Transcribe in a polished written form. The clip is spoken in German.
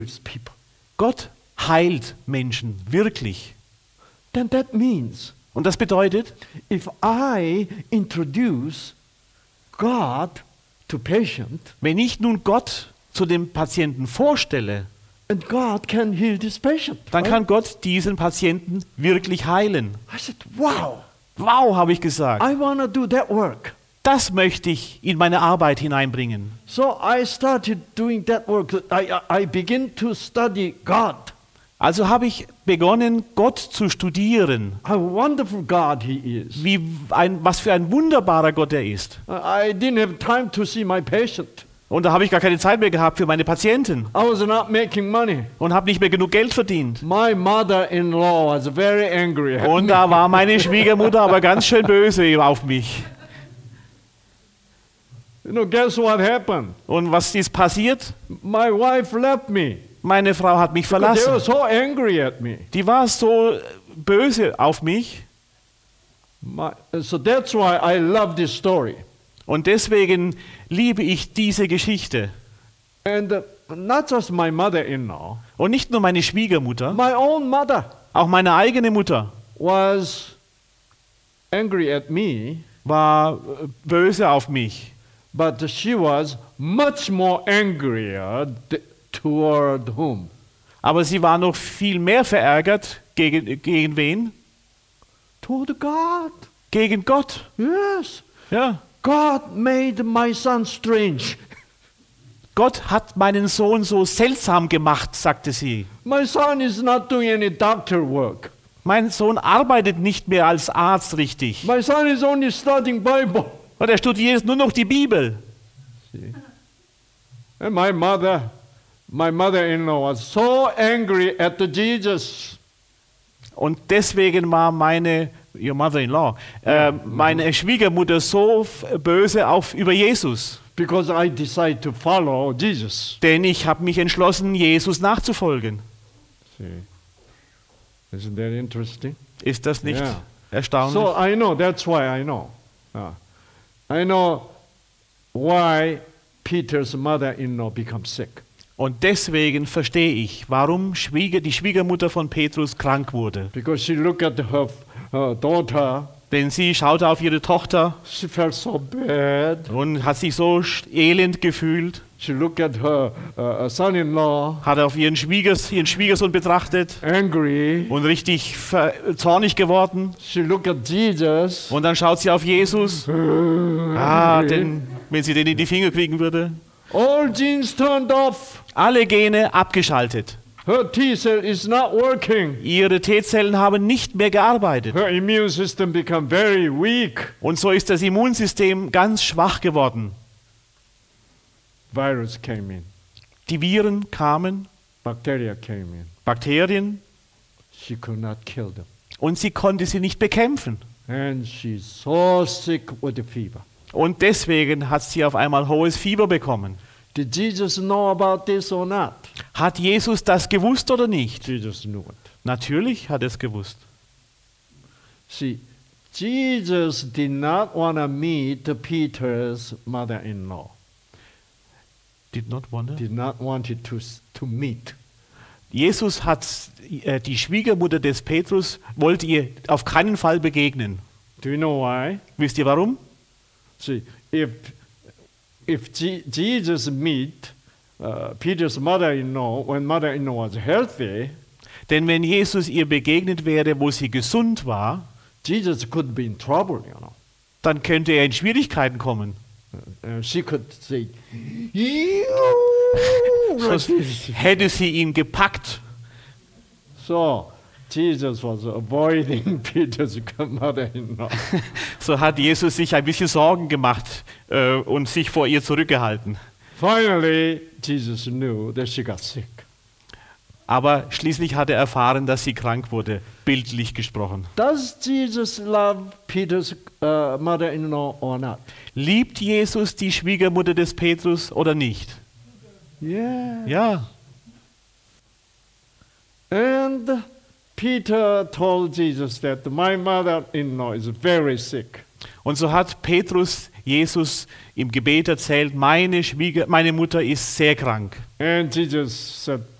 people. Gott heilt Menschen wirklich. Then that means Und das bedeutet, if I introduce God to patient, wenn ich nun Gott zu dem Patienten vorstelle, and God can heal this patient. dann right? kann Gott diesen Patienten wirklich heilen. I said, wow, Wow, habe ich gesagt. I want to do that work. Das möchte ich in meine Arbeit hineinbringen. So I started doing that work. I begin to study God. Also habe ich begonnen, Gott zu studieren, How wonderful God He is. was für ein wunderbarer Gott er ist. I didn't have time to see my patient. Und da habe ich gar keine Zeit mehr gehabt für meine Patienten I was not making money. und habe nicht mehr genug Geld verdient. My mother-in-law was very angry at Und me. da war meine Schwiegermutter aber ganz schön böse auf mich. Guess what happened? Und was ist passiert? My wife left me. Meine Frau hat mich They were verlassen. so angry at me. Die war so böse auf mich. So that's why I love this story. Und deswegen liebe ich diese Geschichte. And not just my mother-in-law, Und nicht nur meine Schwiegermutter, my own mother auch meine eigene Mutter was angry at me, war böse auf mich. but she was much more angrier toward whom? Aber sie war noch viel mehr verärgert. Gegen wen? Toward God. Gegen Gott. Yes. Ja. God made my son strange. Gott hat meinen Sohn so seltsam gemacht, sagte sie. My son is not doing any doctor work. Mein Sohn arbeitet nicht mehr als Arzt richtig. My son is only studying Bible. Und er studiert nur noch die Bibel. See? And my mother-in-law was so angry at the Jesus. Und deswegen war your mother-in-law, meine Schwiegermutter so böse über Jesus. Because I decided to follow Jesus. Denn ich habe mich entschlossen, Jesus nachzufolgen. See? Isn't that interesting? Ist das nicht Yeah. erstaunlich? So I know, that's why I know. I know why Peter's mother-in-law becomes sick. Und deswegen verstehe ich, warum die Schwiegermutter von Petrus krank wurde. Because she looked at her daughter, Denn sie schaute auf ihre Tochter she felt so bad. und hat sich so elend gefühlt, She looked at her son-in-law, hat auf ihren Schwiegersohn betrachtet angry. und richtig zornig geworden. She looked at Jesus. Und dann schaut sie auf Jesus. Denn wenn sie den in die Finger kriegen würde. All genes turned off. Alle Gene abgeschaltet. Her T-cell is not working. Ihre T-Zellen haben nicht mehr gearbeitet. Her immune system become very weak. Und so ist das Immunsystem ganz schwach geworden. Virus came in. Die Viren kamen, Bacteria came in. Bakterien, She could not kill them. und sie konnte sie nicht bekämpfen. And she's so sick with the fever. Und deswegen hat sie auf einmal hohes Fieber bekommen. Did Jesus know about this or not? Hat Jesus das gewusst oder nicht? Jesus knew it. Natürlich hat er es gewusst. See, Jesus did not want to meet Peter's mother-in-law. Did not wonder? Did not want it to meet. Jesus hat die Schwiegermutter des Petrus, wollte ihr auf keinen Fall begegnen. Do you know why? Wisst ihr warum? See, if Jesus meet Peter's mother-in-law when mother-in-law was healthy, Denn wenn Jesus ihr begegnet wäre, wo sie gesund war, Jesus could be in trouble, dann könnte er in Schwierigkeiten kommen. She could say, Sonst hätte sie ihn gepackt. So, Jesus was avoiding Peter's mother-in-law. So hat Jesus sich ein bisschen Sorgen gemacht und sich vor ihr zurückgehalten. Finally, Jesus knew that she got sick. Aber schließlich hat er erfahren, dass sie krank wurde, bildlich gesprochen. Does Jesus love Peter's mother-in-law or not? Liebt Jesus die Schwiegermutter des Petrus oder nicht? Yeah. Ja. And Peter told Jesus that my mother-in-law is very sick. Und so hat Petrus Jesus im Gebet erzählt, meine Mutter ist sehr krank. And Jesus said,